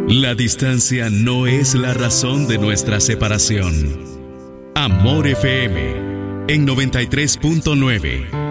La distancia no es la razón de nuestra separación. Amor FM en 93.9.